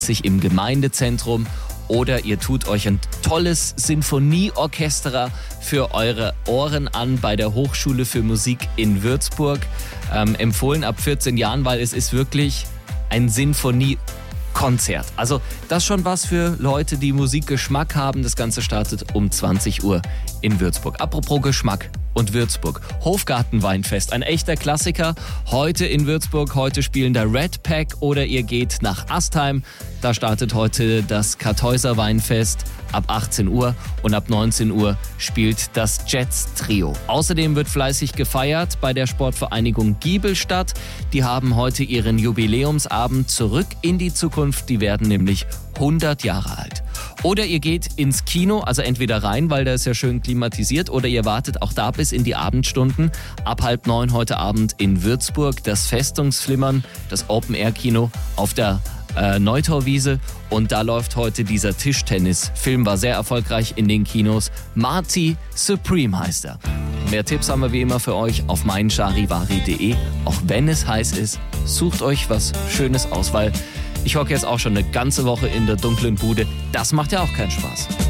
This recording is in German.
im Gemeindezentrum oder ihr tut euch ein tolles Sinfonieorchester für eure Ohren an bei der Hochschule für Musik in Würzburg. Empfohlen ab 14 Jahren, weil es ist wirklich ein Sinfoniekonzert. Also das ist schon was für Leute, die Musikgeschmack haben. Das Ganze startet um 20 Uhr in Würzburg. Apropos Geschmack und Würzburg. Hofgartenweinfest, ein echter Klassiker. Heute in Würzburg, heute spielen da Red Pack oder ihr geht nach Astheim. Da startet heute das Kartäuser Weinfest ab 18 Uhr und ab 19 Uhr spielt das Jets Trio. Außerdem wird fleißig gefeiert bei der Sportvereinigung Giebelstadt. Die haben heute ihren Jubiläumsabend Zurück in die Zukunft. Die werden nämlich 100 Jahre alt. Oder ihr geht ins Kino, also entweder rein, weil da ist ja schön klimatisiert, oder ihr wartet auch da bis in die Abendstunden. Ab 8:30 heute Abend in Würzburg das Festungsflimmern, das Open-Air-Kino auf der Neutorwiese. Und da läuft heute dieser Tischtennis-Film, war sehr erfolgreich in den Kinos. Marty Supreme heißt er. Mehr Tipps haben wir wie immer für euch auf meincharivari.de. Auch wenn es heiß ist, sucht euch was Schönes aus, weil ich hocke jetzt auch schon eine ganze Woche in der dunklen Bude. Das macht ja auch keinen Spaß.